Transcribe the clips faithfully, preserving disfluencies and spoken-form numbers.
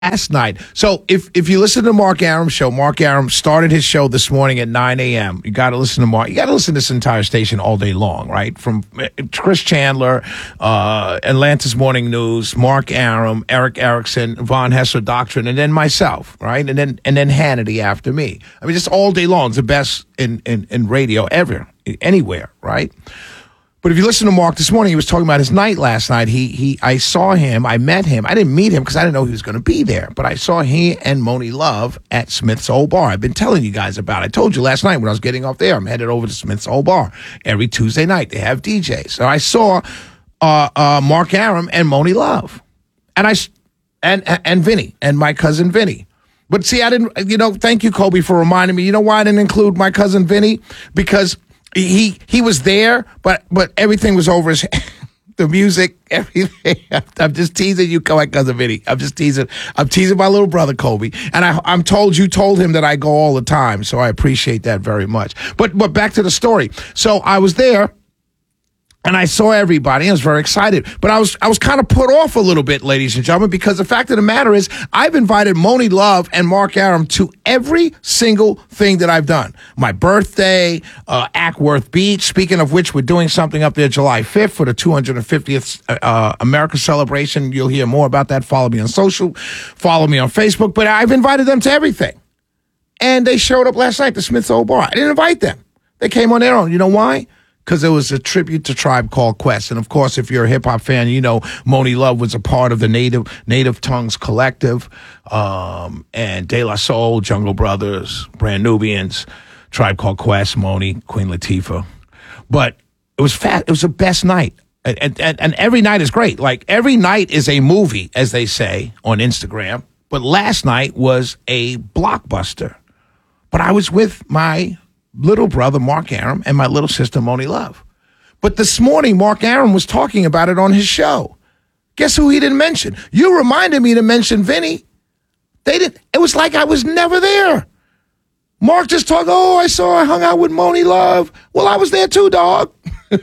last night. So if if you listen to Mark Aram's show, Mark Aram started his show this morning at nine a.m. You got to listen to Mark. You got to listen to this entire station all day long, right? From Chris Chandler, uh, Atlanta's Morning News, Mark Aram, Eric Erickson, Von Hesser Doctrine, and then myself, right? And then and then Hannity after me. I mean, just all day long. It's the best in, in, in radio ever, anywhere, right? But if you listen to Mark this morning, he was talking about his night last night. He he, I saw him, I met him. I didn't meet him because I didn't know he was going to be there. But I saw he and Moni Love at Smith's Old Bar. I've been telling you guys about it. I told you last night when I was getting off there, I'm headed over to Smith's Old Bar. Every Tuesday night, they have D Js. So I saw uh, uh, Mark Aram and Moni Love. And I and and Vinny, and my cousin Vinny. But see, I didn't, you know, thank you, Kobe, for reminding me. You know why I didn't include my cousin Vinny? Because He he was there, but but everything was over his head. The music, everything. I'm just teasing you, my cousin Vinny. I'm just teasing. I'm teasing my little brother Kobe, and I, I'm told you told him that I go all the time, so I appreciate that very much. But but back to the story. So I was there. And I saw everybody. I was very excited. But I was I was kind of put off a little bit, ladies and gentlemen, because the fact of the matter is I've invited Moni Love and Mark Aram to every single thing that I've done. My birthday, uh, Ackworth Beach. Speaking of which, we're doing something up there July fifth for the two hundred fiftieth uh, America celebration. You'll hear more about that. Follow me on social. Follow me on Facebook. But I've invited them to everything. And they showed up last night to Smith's Old Bar. I didn't invite them. They came on their own. You know why? Because it was a tribute to Tribe Called Quest. And, of course, if you're a hip-hop fan, you know Moni Love was a part of the Native Native Tongues Collective, um, and De La Soul, Jungle Brothers, Brand Nubians, Tribe Called Quest, Moni, Queen Latifah. But it was fat. It was the best night. And, and, and every night is great. Like, every night is a movie, as they say on Instagram. But last night was a blockbuster. But I was with my little brother, Mark Aram, and my little sister, Moni Love. But this morning, Mark Aram was talking about it on his show. Guess who he didn't mention? You reminded me to mention Vinny. They didn't. It was like I was never there. Mark just talked, oh, I saw, I hung out with Moni Love. Well, I was there too, dog.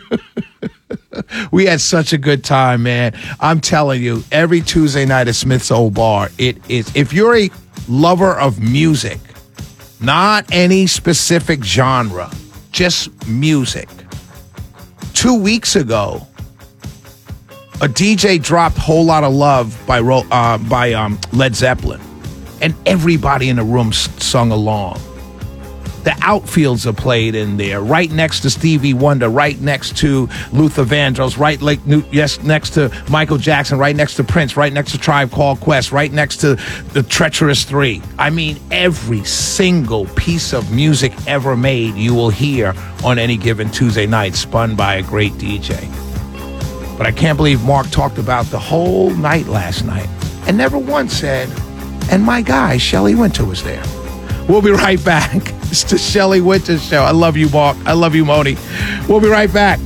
We had such a good time, man. I'm telling you, every Tuesday night at Smith's Old Bar, it is, if you're a lover of music, not any specific genre, just music. Two weeks ago, a D J dropped Whole Lotta Love by uh, by um, Led Zeppelin, and everybody in the room sung along. The Outfields are played in there, right next to Stevie Wonder, right next to Luther Vandross, right like yes, next to Michael Jackson, right next to Prince, right next to Tribe Called Quest, right next to the Treacherous Three. I mean, every single piece of music ever made you will hear on any given Tuesday night, spun by a great D J. But I can't believe Mark talked about the whole night last night and never once said, and my guy, Shelley Winter, was there. We'll be right back. It's the Shelley Winter Show. I love you, Mark. I love you, Moni. We'll be right back.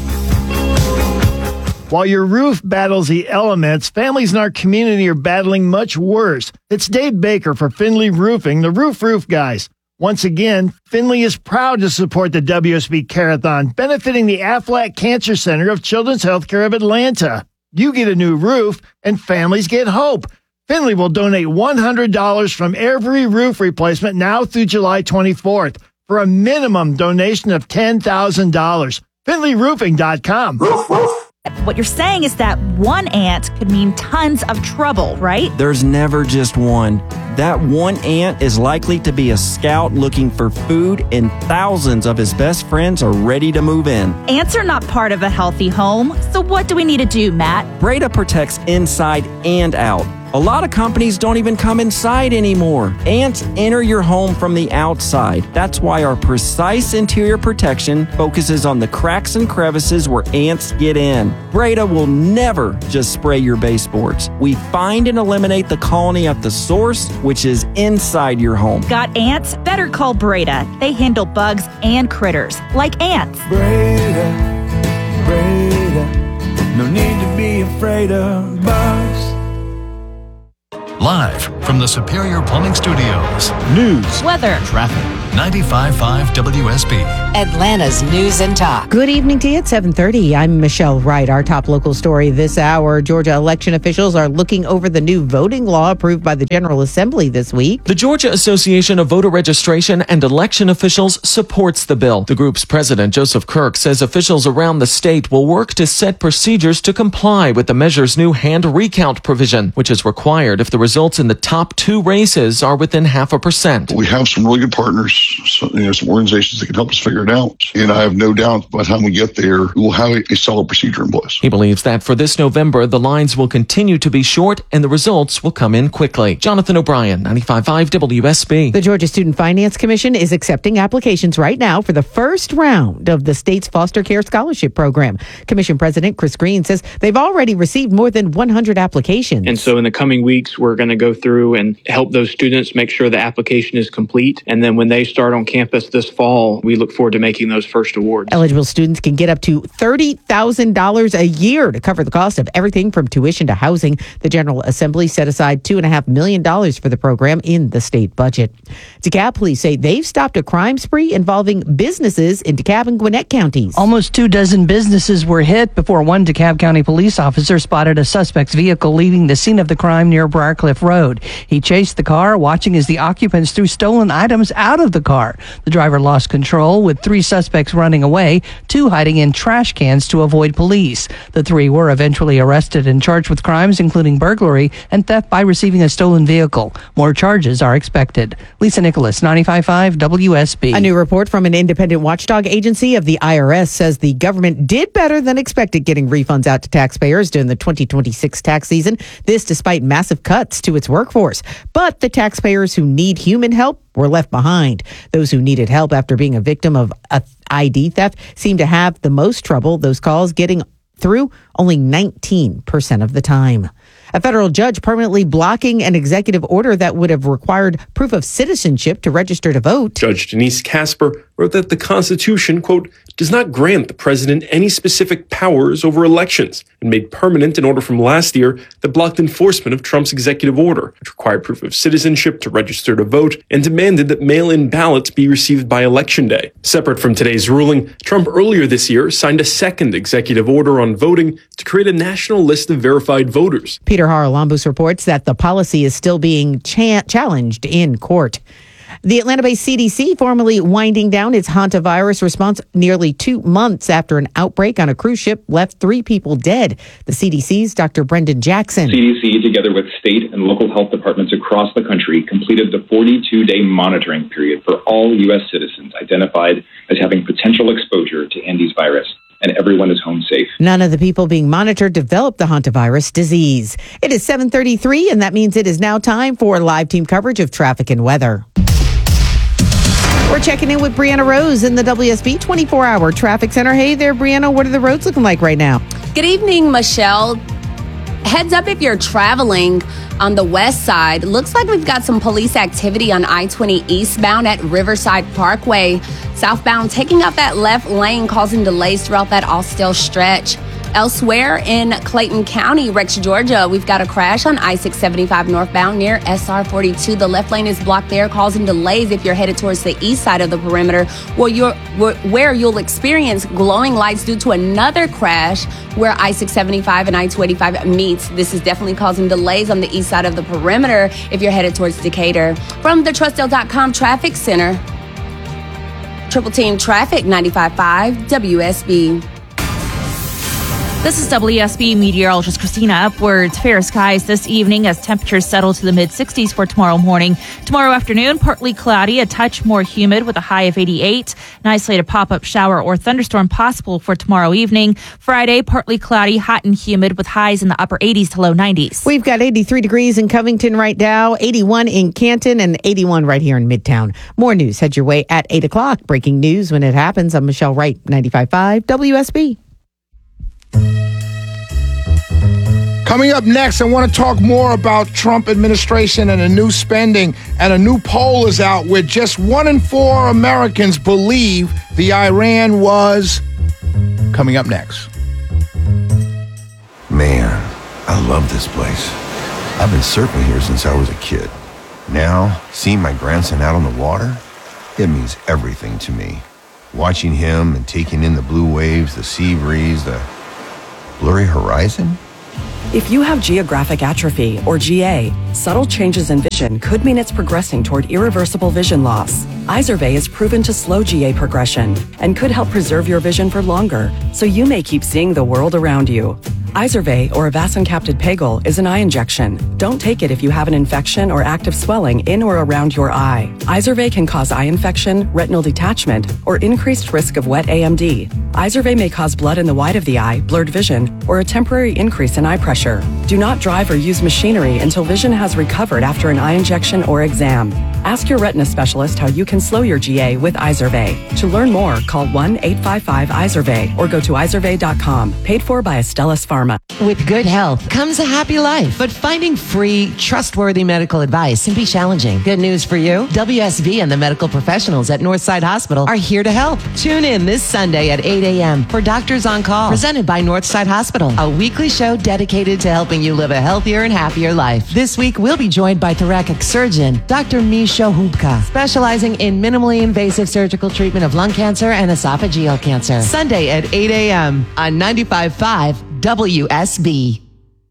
While your roof battles the elements, families in our community are battling much worse. It's Dave Baker for Finley Roofing, the Roof Roof Guys. Once again, Finley is proud to support the W S B Carathon, benefiting the Aflac Cancer Center of Children's Healthcare of Atlanta. You get a new roof, and families get hope. Finley will donate one hundred dollars from every roof replacement now through July twenty-fourth for a minimum donation of ten thousand dollars. Finley Roofing dot com. What you're saying is that one ant could mean tons of trouble, right? There's never just one. That one ant is likely to be a scout looking for food, and thousands of his best friends are ready to move in. Ants are not part of a healthy home, so what do we need to do, Matt? Breda protects inside and out. A lot of companies don't even come inside anymore. Ants enter your home from the outside. That's why our precise interior protection focuses on the cracks and crevices where ants get in. Breda will never just spray your baseboards. We find and eliminate the colony at the source, which is inside your home. Got ants? Better call Breda. They handle bugs and critters, like ants. Breda, Breda, no need to be afraid of bugs. Live from the Superior Plumbing Studios. News, weather, traffic. ninety-five point five W S B. Atlanta's News and Talk. Good evening to you at seven thirty. I'm Michelle Wright. Our top local story this hour. Georgia election officials are looking over the new voting law approved by the General Assembly this week. The Georgia Association of Voter Registration and Election Officials supports the bill. The group's president, Joseph Kirk, says officials around the state will work to set procedures to comply with the measure's new hand recount provision, which is required if the results in the top two races are within half a percent. We have some really good partners, some, you know, some organizations that can help us figure it out. And I have no doubt by the time we get there, we'll have a, a solid procedure in place. He believes that for this November, the lines will continue to be short and the results will come in quickly. Jonathan O'Brien, ninety-five point five W S B. The Georgia Student Finance Commission is accepting applications right now for the first round of the state's foster care scholarship program. Commission President Chris Green says they've already received more than one hundred applications. And so in the coming weeks, we're going to go through and help those students make sure the application is complete. And then when they start on campus this fall, we look forward to making those first awards. Eligible students can get up to thirty thousand dollars a year to cover the cost of everything from tuition to housing. The General Assembly set aside two point five million dollars for the program in the state budget. DeKalb police say they've stopped a crime spree involving businesses in DeKalb and Gwinnett counties. Almost two dozen businesses were hit before one DeKalb County police officer spotted a suspect's vehicle leaving the scene of the crime near Briarcliff Road. He chased the car, watching as the occupants threw stolen items out of the car. The driver lost control, with three suspects running away, two hiding in trash cans to avoid police. The three were eventually arrested and charged with crimes including burglary and theft by receiving a stolen vehicle. More charges are expected. Lisa Nicholas, ninety-five point five W S B. A new report from an independent watchdog agency of the I R S says the government did better than expected getting refunds out to taxpayers during the twenty twenty-six tax season. This despite massive cuts to its workforce. But the taxpayers who need human help were left behind. Those who needed help after being a victim of a I D theft seem to have the most trouble. Those calls getting through only nineteen percent of the time. A federal judge permanently blocking an executive order that would have required proof of citizenship to register to vote. Judge Denise Casper wrote that the Constitution, quote, does not grant the president any specific powers over elections, and made permanent an order from last year that blocked enforcement of Trump's executive order, which required proof of citizenship to register to vote and demanded that mail-in ballots be received by Election Day. Separate from today's ruling, Trump earlier this year signed a second executive order on voting to create a national list of verified voters. Peter Haralambous reports that the policy is still being cha- challenged in court. The Atlanta-based C D C formally winding down its hantavirus response nearly two months after an outbreak on a cruise ship left three people dead. The C D C's Doctor Brendan Jackson. C D C, together with state and local health departments across the country, completed the forty-two day monitoring period for all U S citizens identified as having potential exposure to Andes virus. And everyone is home safe. None of the people being monitored developed the hantavirus disease. It is seven thirty-three, and that means it is now time for live team coverage of traffic and weather. We're checking in with Brianna Rose in the W S B twenty-four hour Traffic Center. Hey there, Brianna. What are the roads looking like right now? Good evening, Michelle. Heads up if you're traveling on the west side. Looks like we've got some police activity on I twenty eastbound at Riverside Parkway. Southbound taking up that left lane, causing delays throughout that Austell stretch. Elsewhere in Clayton County, Rex, Georgia, we've got a crash on I six seventy-five northbound near S R forty-two. The left lane is blocked there, causing delays if you're headed towards the east side of the perimeter, where, you're, where you'll experience glowing lights due to another crash where I six seventy-five and I two eighty-five meets. This is definitely causing delays on the east side of the perimeter if you're headed towards Decatur. From the Trustdale dot com Traffic Center, Triple Team Traffic, ninety-five point five W S B. This is W S B meteorologist Christina Upwards. Fair skies this evening as temperatures settle to the mid sixties for tomorrow morning. Tomorrow afternoon, partly cloudy, a touch more humid with a high of eighty-eight. An isolated pop-up shower or thunderstorm possible for tomorrow evening. Friday, partly cloudy, hot and humid with highs in the upper eighties to low nineties. We've got eighty-three degrees in Covington right now, eighty-one in Canton, and eighty-one right here in Midtown. More news head your way at eight o'clock. Breaking news when it happens. I'm Michelle Wright, ninety-five point five W S B. Coming up next, I want to talk more about Trump administration and a new spending. And a new poll is out where just one in four Americans believe the Iran was. Coming up next. Man, I love this place. I've been surfing here since I was a kid. Now, seeing my grandson out on the water, it means everything to me. watching him and taking in the blue waves, the sea breeze, the blurry horizon. If you have geographic atrophy, or G A, subtle changes in vision could mean it's progressing toward irreversible vision loss. Izervay is proven to slow G A progression and could help preserve your vision for longer, so you may keep seeing the world around you. Izervay, or avacincaptad pegol, is an eye injection. Don't take it if you have an infection or active swelling in or around your eye. Izervay can cause eye infection, retinal detachment, or increased risk of wet A M D. Izervay may cause blood in the white of the eye, blurred vision, or a temporary increase in eye pressure. Do not drive or use machinery until vision has recovered after an eye injection or exam. Ask your retina specialist how you can slow your G A with Izervay. To learn more, call one eight five five Izervay or go to izervay dot com. Paid for by Astellas Pharma. With good health comes a happy life, but finding free, trustworthy medical advice can be challenging. Good news for you. W S V and the medical professionals at Northside Hospital are here to help. Tune in this Sunday at eight a.m. for Doctors on Call, presented by Northside Hospital, a weekly show dedicated to helping you live a healthier and happier life. This week, we'll be joined by thoracic surgeon Doctor Misho Hubka, specializing in minimally invasive surgical treatment of lung cancer and esophageal cancer. Sunday at eight a.m. on ninety-five point five W S B.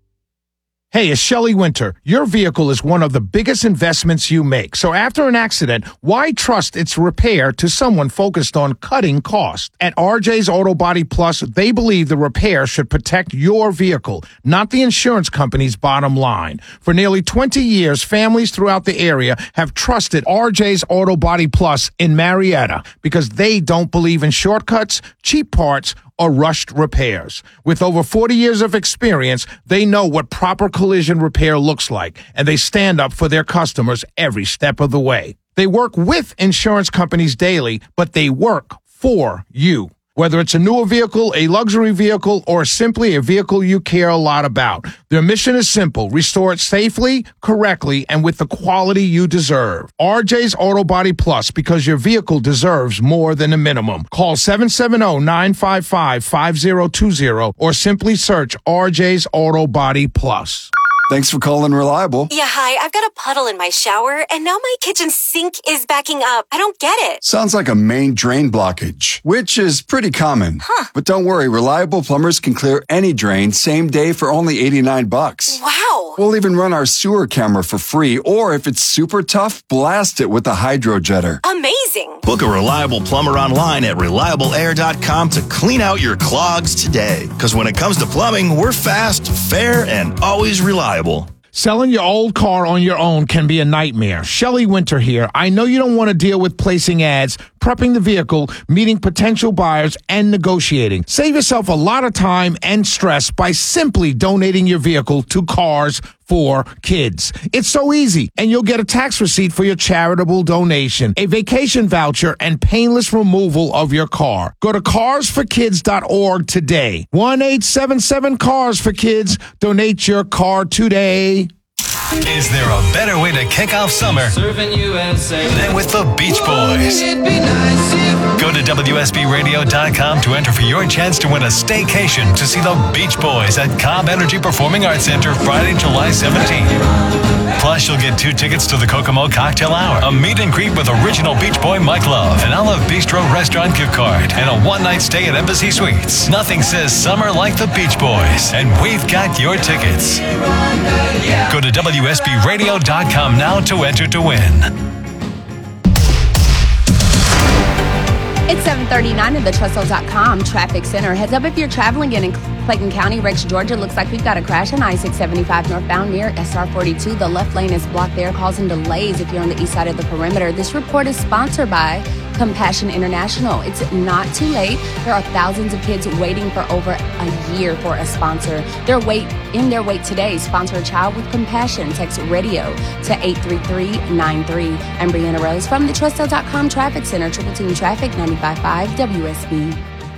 Hey, it's Shelley Winter. Your vehicle is one of the biggest investments you make. So after an accident, why trust its repair to someone focused on cutting costs? At R J's Auto Body Plus, they believe the repair should protect your vehicle, not the insurance company's bottom line. For nearly twenty years, families throughout the area have trusted R J's Auto Body Plus in Marietta because they don't believe in shortcuts, cheap parts, or rushed repairs. With over forty years of experience, they know what proper collision repair looks like, and they stand up for their customers every step of the way. They work with insurance companies daily, but they work for you. Whether it's a newer vehicle, a luxury vehicle, or simply a vehicle you care a lot about, their mission is simple: restore it safely, correctly, and with the quality you deserve. R J's Auto Body Plus, because your vehicle deserves more than a minimum. Call seven seven zero, nine five five, five zero two zero or simply search R J's Auto Body Plus. Thanks for calling Reliable. Yeah, hi. I've got a puddle in my shower, and now my kitchen sink is backing up. I don't get it. Sounds like a main drain blockage, which is pretty common. Huh. But don't worry, Reliable plumbers can clear any drain same day for only eighty-nine bucks. Wow. We'll even run our sewer camera for free, or if it's super tough, blast it with a hydro jetter. Amazing. Book a Reliable plumber online at reliable air dot com to clean out your clogs today. Because when it comes to plumbing, we're fast, fair, and always reliable. Selling your old car on your own can be a nightmare. Shelley Winter here. I know you don't want to deal with placing ads, prepping the vehicle, meeting potential buyers, and negotiating. Save yourself a lot of time and stress by simply donating your vehicle to Cars for Kids. It's so easy, and you'll get a tax receipt for your charitable donation, a vacation voucher, and painless removal of your car. Go to cars for kids dot org today. one eight seven seven cars for kids. Donate your car today. Is there a better way to kick off summer than with the Beach Boys? Go to W S B radio dot com to enter for your chance to win a staycation to see the Beach Boys at Cobb Energy Performing Arts Center Friday, July seventeenth. Plus, you'll get two tickets to the Kokomo Cocktail Hour, a meet and greet with original Beach Boy Mike Love, an Olive Bistro restaurant gift card, and a one-night stay at Embassy Suites. Nothing says summer like the Beach Boys, and we've got your tickets. Go to W S B radio dot com now to enter to win. It's seven thirty-nine at the Trussell dot com Traffic Center. Heads up if you're traveling in Clayton County, Rex, Georgia. Looks like we've got a crash on I six seventy-five northbound near S R forty-two. The left lane is blocked there, causing delays if you're on the east side of the perimeter. This report is sponsored by Compassion International. It's not too late. There are thousands of kids waiting for over a year for a sponsor. Their wait in their wait today. Sponsor a child with compassion. Text radio to eight three three nine three. I'm Brianna Rose from the Trussell dot com Traffic Center. Triple Team Traffic ninety-five point five W S B.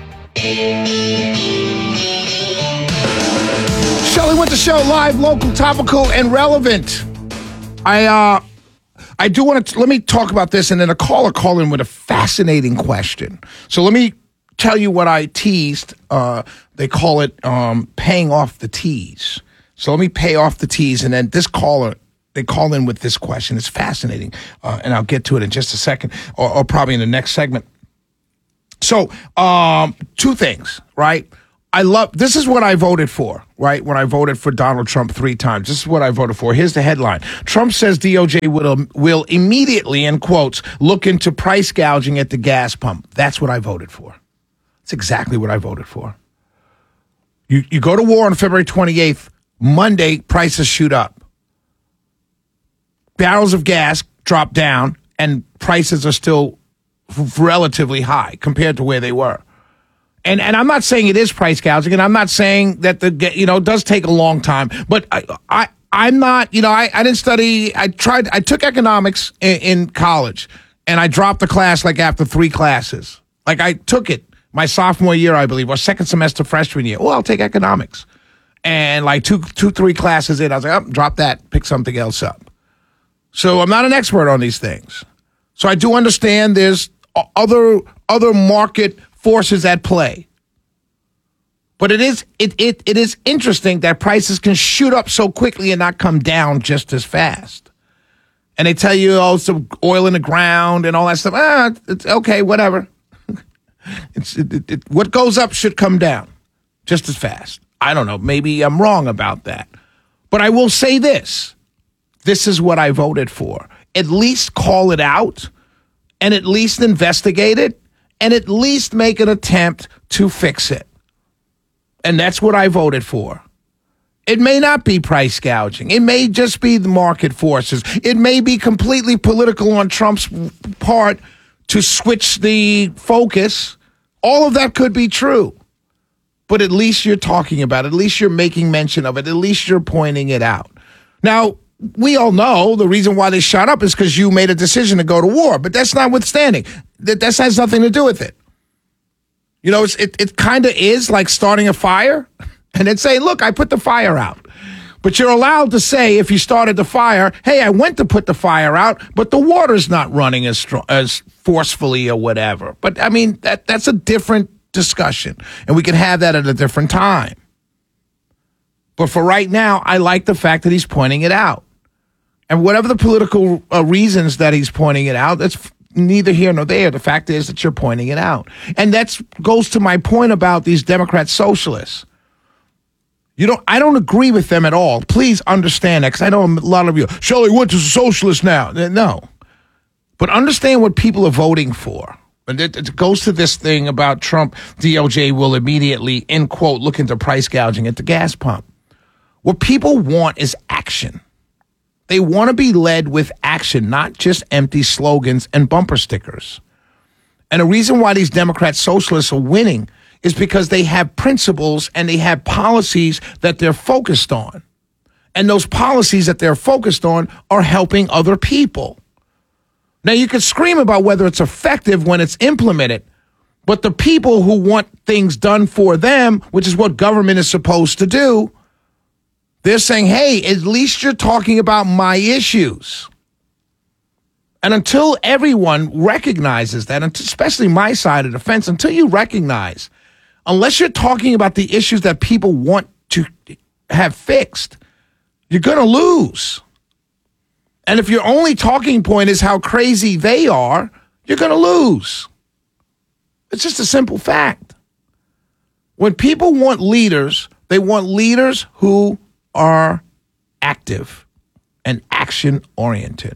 Shelley Winter Show, live, local, topical, and relevant. I uh I do want to, let me talk about this, and then a caller called in with a fascinating question. So let me tell you what I teased. Uh, they call it um, paying off the tease. So let me pay off the tease, and then this caller, they call in with this question. It's fascinating, uh, and I'll get to it in just a second, or, or probably in the next segment. So, um, two things, right? I love, this is what I voted for, right? When I voted for Donald Trump three times, this is what I voted for. Here's the headline. Trump says D O J will, will immediately, in quotes, look into price gouging at the gas pump. That's what I voted for. That's exactly what I voted for. You, you go to war on February twenty-eighth, Monday, prices shoot up. Barrels of gas drop down, and prices are still f- relatively high compared to where they were. And and I'm not saying it is price gouging, and I'm not saying that the you know it does take a long time. But I I I'm not you know I, I didn't study. I tried. I took economics in, in college, and I dropped the class like after three classes. Like I took it my sophomore year, I believe, or second semester freshman year. Well, I'll take economics, and like two two three classes in, I was like, oh, drop that, pick something else up. So I'm not an expert on these things. So I do understand there's other other market forces at play. But it is it, it it is interesting that prices can shoot up so quickly and not come down just as fast. And they tell you, oh, some oil in the ground and all that stuff. Ah, it's okay, whatever. it's it, it, it, what goes up should come down just as fast. I don't know. Maybe I'm wrong about that. But I will say this. This is what I voted for. At least call it out and at least investigate it. And at least make an attempt to fix it. And that's what I voted for. It may not be price gouging. It may just be the market forces. It may be completely political on Trump's part to switch the focus. All of that could be true. But at least you're talking about it. At least you're making mention of it. At least you're pointing it out. Now, we all know the reason why they shot up is because you made a decision to go to war. But that's notwithstanding. That, that has nothing to do with it. You know, it's, it, it kind of is like starting a fire and then saying, look, I put the fire out. But you're allowed to say, if you started the fire, hey, I went to put the fire out, but the water's not running as strong, as forcefully or whatever. But, I mean, that that's a different discussion. And we can have that at a different time. But for right now, I like the fact that he's pointing it out. And whatever the political uh, reasons that he's pointing it out, that's neither here nor there. The fact is that you're pointing it out. And that goes to my point about these Democrat socialists. You don't, I don't agree with them at all. Please understand that, because I know a lot of you, Shelley Woods is a socialist now. No. But understand what people are voting for. And it, it goes to this thing about Trump, D O J will immediately, end quote, look into price gouging at the gas pump. What people want is action. They want to be led with action, not just empty slogans and bumper stickers. And the reason why these Democrat socialists are winning is because they have principles and they have policies that they're focused on. And those policies that they're focused on are helping other people. Now, you can scream about whether it's effective when it's implemented, but the people who want things done for them, which is what government is supposed to do, they're saying, hey, at least you're talking about my issues. And until everyone recognizes that, especially my side of the fence, until you recognize, unless you're talking about the issues that people want to have fixed, you're going to lose. And if your only talking point is how crazy they are, you're going to lose. It's just a simple fact. When people want leaders, they want leaders who are active and action-oriented.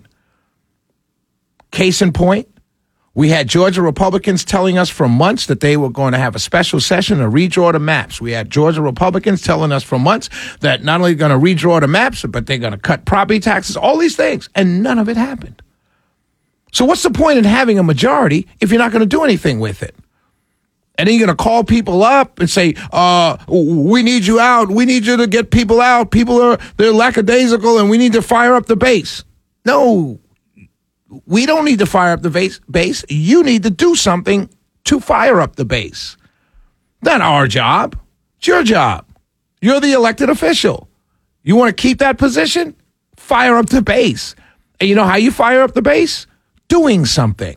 Case in point, we had Georgia Republicans telling us for months that they were going to have a special session to redraw the maps. We had Georgia Republicans telling us for months that not only going to redraw the maps, but they're going to cut property taxes, all these things, and none of it happened. So what's the point in having a majority if you're not going to do anything with it? And then you're going to call people up and say, uh, we need you out. We need you to get people out. People are, they're lackadaisical and we need to fire up the base. No, we don't need to fire up the base. base. You need to do something to fire up the base. Not our job. It's your job. You're the elected official. You want to keep that position? Fire up the base. And you know how you fire up the base? Doing something.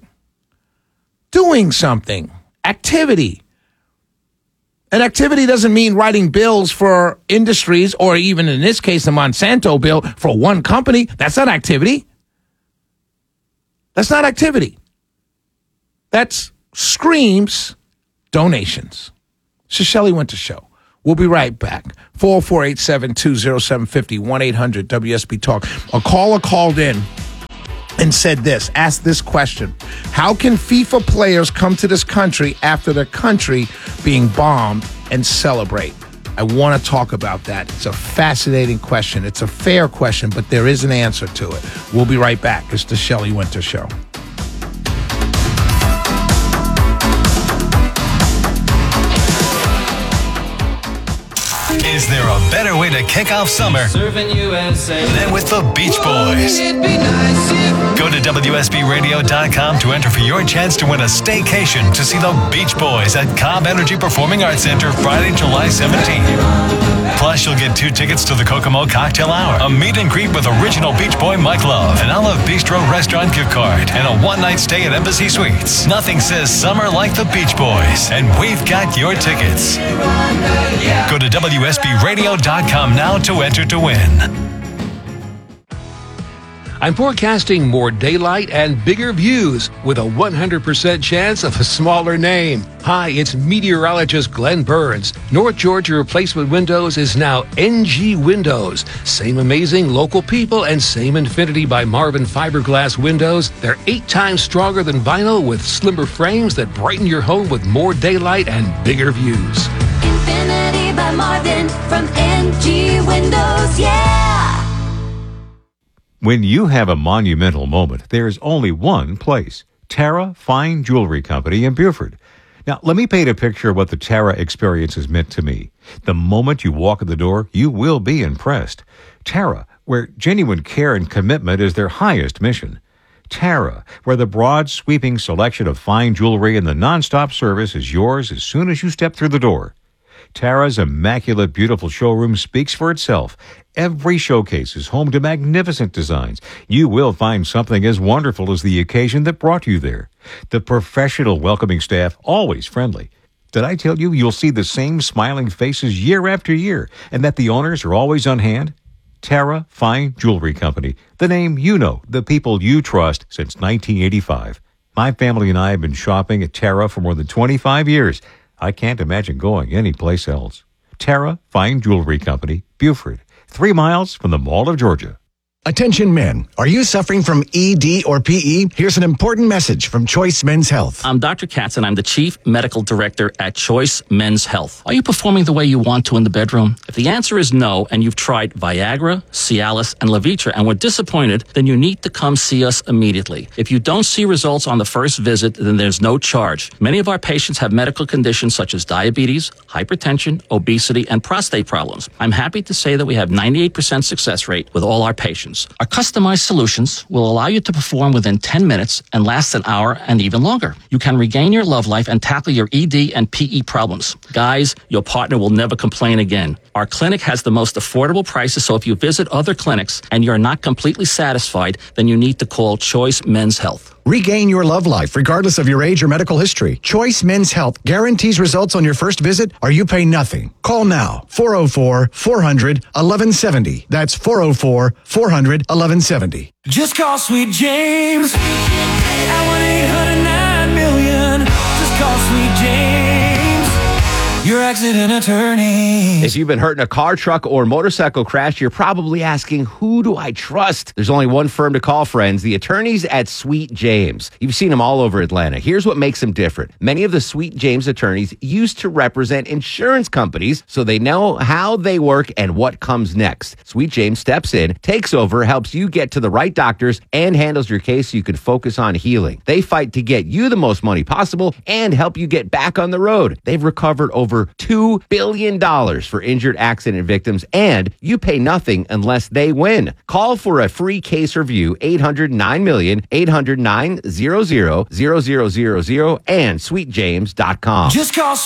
Doing something. Activity. And activity doesn't mean writing bills for industries or even in this case, the Monsanto bill for one company. That's not activity. That's not activity. That screams donations. It's the Shelley Winter Show. We'll be right back. four oh four, eight seven two, oh seven five oh, one eight hundred W S B Talk. A caller called in and said this, asked this question. How can FIFA players come to this country after their country being bombed and celebrate? I want to talk about that. It's a fascinating question. It's a fair question, but there is an answer to it. We'll be right back. It's the Shelley Winter Show. Is there a better way to kick off summer Serving U S A. than with the Beach Boys? It'd be nice if Go to W S B radio dot com to enter for your chance to win a staycation to see the Beach Boys at Cobb Energy Performing Arts Center Friday, July seventeenth. Plus, you'll get two tickets to the Kokomo Cocktail Hour, a meet and greet with original Beach Boy Mike Love, an Olive Bistro restaurant gift card, and a one-night stay at Embassy Suites. Nothing says summer like the Beach Boys, and we've got your tickets. Go to W S B radio dot com now to enter to win. I'm forecasting more daylight and bigger views with a one hundred percent chance of a smaller name. Hi, it's meteorologist Glenn Burns. North Georgia Replacement Windows is now N G Windows. Same amazing local people and same Infinity by Marvin fiberglass windows. They're eight times stronger than vinyl with slimmer frames that brighten your home with more daylight and bigger views. Infinity by Marvin from N G Windows, yeah! When you have a monumental moment, there's only one place. Tara Fine Jewelry Company in Buford. Now, let me paint a picture of what the Tara experience has meant to me. The moment you walk in the door, you will be impressed. Tara, where genuine care and commitment is their highest mission. Tara, where the broad, sweeping selection of fine jewelry and the nonstop service is yours as soon as you step through the door. Tara's immaculate, beautiful showroom speaks for itself. Every showcase is home to magnificent designs. You will find something as wonderful as the occasion that brought you there. The professional, welcoming staff, always friendly. Did I tell you you'll see the same smiling faces year after year, and that the owners are always on hand? Tara Fine Jewelry Company, the name you know, the people you trust since nineteen eighty-five. My family and I have been shopping at Tara for more than twenty-five years. I can't imagine going anyplace else. Tara Fine Jewelry Company, Buford, three miles from the Mall of Georgia. Attention men, are you suffering from E D or P E? Here's an important message from Choice Men's Health. I'm Doctor Katz and I'm the Chief Medical Director at Choice Men's Health. Are you performing the way you want to in the bedroom? If the answer is no and you've tried Viagra, Cialis, and Levitra and were disappointed, then you need to come see us immediately. If you don't see results on the first visit, then there's no charge. Many of our patients have medical conditions such as diabetes, hypertension, obesity, and prostate problems. I'm happy to say that we have ninety-eight percent success rate with all our patients. Our customized solutions will allow you to perform within ten minutes and last an hour and even longer. You can regain your love life and tackle your E D and P E problems. Guys, your partner will never complain again. Our clinic has the most affordable prices, so if you visit other clinics and you're not completely satisfied, then you need to call Choice Men's Health. Regain your love life regardless of your age or medical history. Choice Men's Health guarantees results on your first visit or you pay nothing. Call now, four oh four, four hundred, eleven seventy. That's four oh four, four hundred, eleven seventy. Just call Sweet James at one eight hundred nine million. Just call Sweet James, your accident attorney. If you've been hurt in a car, truck, or motorcycle crash, you're probably asking, who do I trust? There's only one firm to call, friends, the attorneys at Sweet James. You've seen them all over Atlanta. Here's what makes them different. Many of the Sweet James attorneys used to represent insurance companies, so they know how they work and what comes next. Sweet James steps in, takes over, helps you get to the right doctors, and handles your case so you can focus on healing. They fight to get you the most money possible and help you get back on the road. They've recovered over two billion dollars for injured accident victims, and you pay nothing unless they win. Call for a free case review, eight hundred nine million, eight hundred nine hundred, and sweet james dot com. Just call